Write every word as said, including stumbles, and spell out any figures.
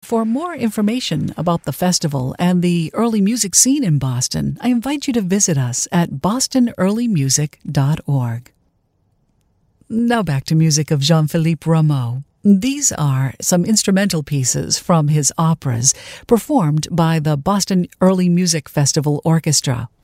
For more information about the festival and the early music scene in Boston, I invite you to visit us at boston early music dot org. Now back to music of Jean-Philippe Rameau. These are some instrumental pieces from his operas performed by the Boston Early Music Festival Orchestra.